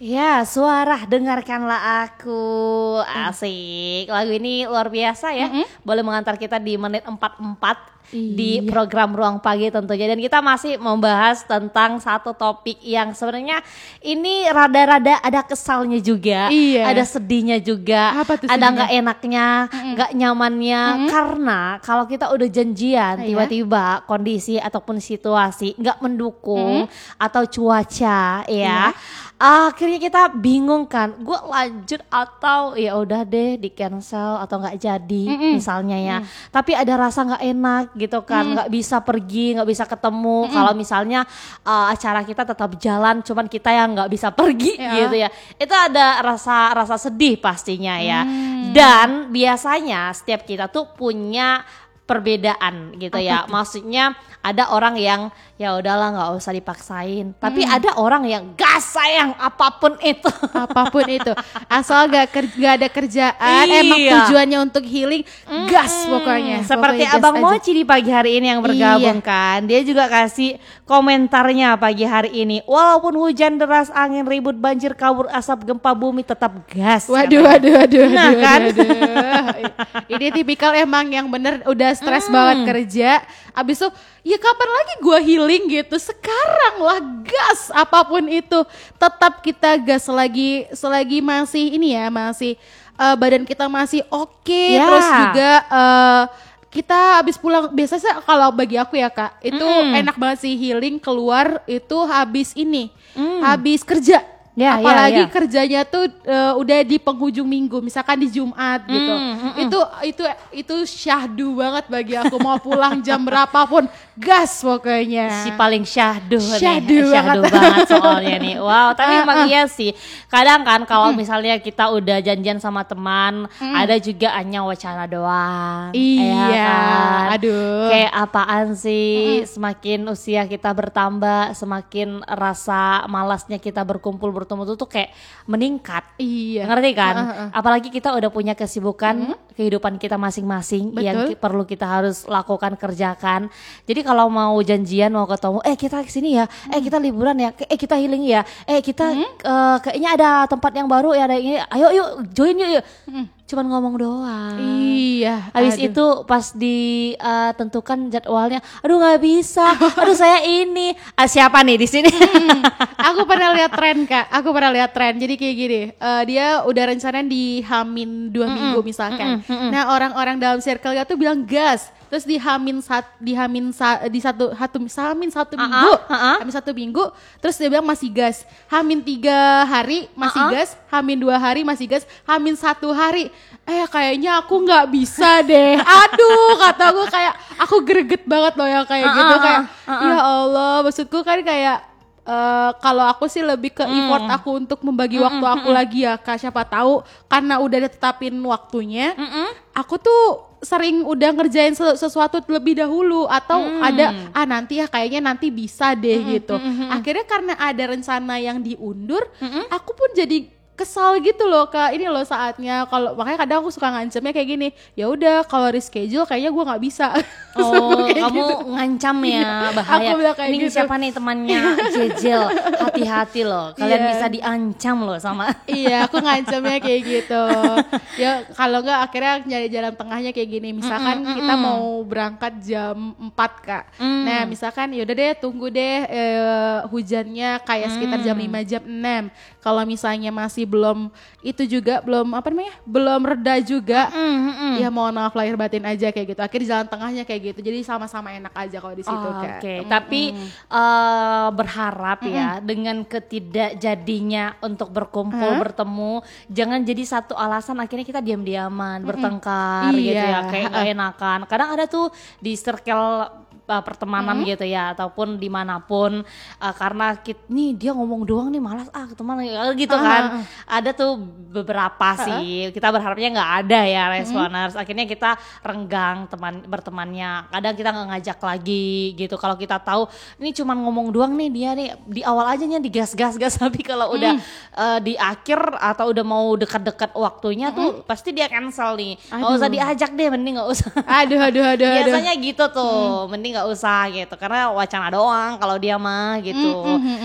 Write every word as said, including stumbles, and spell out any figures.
Ya, suara dengarkanlah aku. Asik. Lagu ini luar biasa ya. Mm-hmm. Boleh mengantar kita di menit empat puluh empat iya. Di program Ruang Pagi tentunya. Dan kita masih membahas tentang satu topik yang sebenarnya ini rada-rada ada kesalnya juga, iya. Ada sedihnya juga, apa tuh ada nggak enaknya, nggak mm-hmm. nyamannya. Mm-hmm. Karena kalau kita udah janjian, iya. Tiba-tiba kondisi ataupun situasi nggak mendukung mm-hmm. atau cuaca, ya. Iya. Akhirnya kita bingung kan, gue lanjut atau ya udah deh di cancel atau nggak jadi Mm-mm. misalnya ya. Mm. Tapi ada rasa nggak enak gitu kan, nggak mm. bisa pergi, nggak bisa ketemu. Kalau misalnya uh, acara kita tetap jalan, cuman kita yang nggak bisa pergi ya. Gitu ya. Itu ada rasa rasa sedih pastinya ya. Mm. Dan biasanya setiap kita tuh punya perbedaan gitu. Apa ya tuh? Maksudnya ada orang yang ya udahlah nggak usah dipaksain, tapi hmm. ada orang yang gas sayang apapun itu apapun itu asal gak, ker- gak ada kerjaan iya. Emang tujuannya untuk healing mm-hmm. gas pokoknya seperti pokoknya Abang gas Mochi di pagi hari ini yang bergabung iya. Kan dia juga kasih komentarnya pagi hari ini, walaupun hujan deras, angin ribut, banjir, kabur, asap, gempa bumi, tetap gas. Waduh waduh waduh nah, waduh, kan? waduh, waduh. Ini tipikal emang yang bener udah stres mm. banget kerja, abis itu ya kapan lagi gue healing gitu, sekarang lah gas apapun itu, tetap kita gas selagi selagi masih ini ya masih uh, badan kita masih oke okay, yeah. Terus juga uh, kita habis pulang biasanya kalau bagi aku ya Kak itu mm. enak banget sih healing keluar itu habis ini mm. habis kerja. Ya, apalagi ya, ya. Kerjanya tuh uh, udah di penghujung minggu, misalkan di Jumat gitu. Mm, mm, mm. Itu itu itu syahdu banget bagi aku, mau pulang jam berapapun gas pokoknya. Si paling syahdu, syahdu nih, syahdu banget. banget soalnya nih. Wow, tapi uh, emang uh. iya sih. Kadang kan kalau mm. misalnya kita udah janjian sama teman, mm. ada juga hanya wacana doang. Iya, ya kan? Aduh. Kayak apaan sih? Mm. Semakin usia kita bertambah, semakin rasa malasnya kita berkumpul bertemu tuh, tuh kayak meningkat. Iya. Ngerti kan? Uh, uh. Apalagi kita udah punya kesibukan mm. kehidupan kita masing-masing. Betul. Yang ki- perlu kita harus lakukan, kerjakan. Jadi kalau mau janjian, mau ketemu, eh kita kesini ya, mm. eh kita liburan ya, eh kita healing ya, eh kita mm. uh, kayaknya ada tempat yang baru ya, ada ini, ayo yuk join yuk yuk. Mm. Cuman ngomong doang. Iya. Habis aduh. Itu pas ditentukan uh, jadwalnya, aduh nggak bisa, aduh saya ini, ah, siapa nih di sini? Hmm, aku pernah lihat tren Kak, aku pernah lihat tren. Jadi kayak gini, uh, dia udah rencana di Hamin dua mm-mm. minggu misalkan. Mm-mm. Nah orang-orang dalam circle-nya tuh bilang gas. Terus di Hamin sat, di Hamin sa, di satu satu Hamin satu uh-uh, minggu, uh-uh. Hamin satu minggu, terus dia bilang masih gas. Hamin tiga hari masih uh-uh. gas, Hamin dua hari masih gas, Hamin satu hari, eh kayaknya aku nggak bisa deh. Aduh, kata gue kayak aku greget banget loh ya kayak uh-uh, gitu kayak, uh-uh. Ya Allah, maksudku kan kayak. Uh, kalau aku sih lebih ke effort mm. aku untuk membagi mm, waktu aku mm, lagi ya Kak, siapa tahu karena udah ditetapin waktunya, mm, aku tuh sering udah ngerjain sesuatu lebih dahulu atau mm. ada ah nanti ya kayaknya nanti bisa deh mm, gitu. Mm, mm, akhirnya karena ada rencana yang diundur, mm, aku pun jadi kesal gitu loh Kak, ini loh saatnya. Kalau makanya kadang aku suka ngancamnya kayak gini, ya udah kalau reschedule kayaknya gue nggak bisa. Oh kamu gitu. Ngancam ya, bahaya. Ini gitu. Siapa nih temannya Jejel, hati-hati loh, kalian yeah. bisa diancam loh sama. Iya, aku ngancamnya kayak gitu. Ya kalau nggak akhirnya nyari jalan tengahnya kayak gini. Misalkan mm, mm, kita mm. mau berangkat jam empat Kak. Mm. Nah misalkan yaudah deh tunggu deh eh, hujannya kayak mm. sekitar jam lima jam enam. Kalau misalnya masih belum itu juga belum apa namanya belum reda juga, mm, mm. ya mohon maaf lahir batin aja kayak gitu. Akhirnya jalan tengahnya kayak gitu, jadi sama-sama enak aja kalau di situ oh, Kak. Oke, okay. mm, tapi mm. Uh, berharap mm, mm. ya dengan ketidakjadinya untuk berkumpul huh? bertemu, jangan jadi satu alasan akhirnya kita diam-diaman, mm, bertengkar iya. gitu ya, kayak gak enakan. Kadang ada tuh di circle uh, pertemanan hmm. gitu ya, ataupun dimanapun uh, karena kita, nih dia ngomong doang nih malas ah teman gitu uh-huh. kan. Ada tuh beberapa uh-huh. sih, kita berharapnya nggak ada ya responers. Hmm. Akhirnya kita renggang teman bertemannya. Kadang kita nggak ngajak lagi gitu. Kalau kita tahu ini cuma ngomong doang nih dia nih di awal aja nya digas-gas-gas, tapi kalau hmm. udah uh, di akhir atau udah mau dekat-dekat waktunya hmm. tuh pasti dia cancel nih. Nggak usah diajak deh, mending nggak usah. Aduh aduh aduh. Biasanya aduh. gitu tuh, hmm. mending nggak usah gitu karena wacana doang kalau dia mah gitu. Mm-hmm.